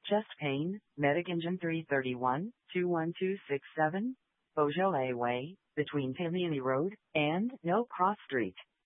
Chest pain, Medic Engine 331, 21267, Beaujolais Way, between Tamiami Road and No Cross Street.